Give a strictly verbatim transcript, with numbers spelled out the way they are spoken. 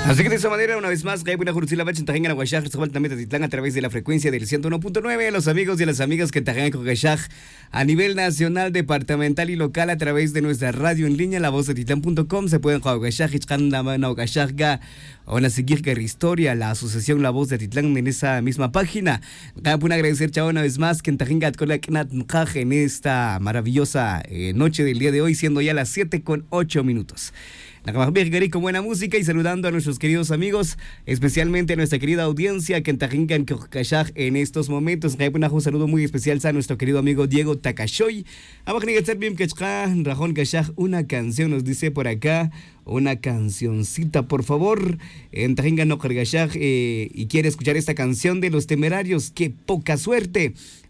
Así que de esa manera, una vez más, hay buena Jurusila Bach en Tajanga, Nahuashaj, también Titlán a través de la frecuencia del ciento uno punto nueve. Los amigos y las amigas que Tajanga Cogashaj a nivel nacional, departamental y local a través de nuestra radio en línea, la voz de Titlán punto com. Se pueden Cogashaj, Ichkan Namana Ogashaj, o a seguir que historia, la asociación La Voz de Titlán en esa misma página. Pueden agradecer, chao, una vez más, que en Tajanga en esta maravillosa eh, noche del día de hoy, siendo ya las siete con ocho minutos. Con buena música y saludando a nuestros queridos amigos, especialmente a nuestra querida audiencia que en Cogashaj en estos momentos. Un saludo muy especial a nuestro querido amigo Diego Takashoy. Una canción nos dice por acá, una cancioncita, por favor. En Tajinga no Cogashaj eh, y quiere escuchar esta canción de Los Temerarios. ¡Qué poca suerte!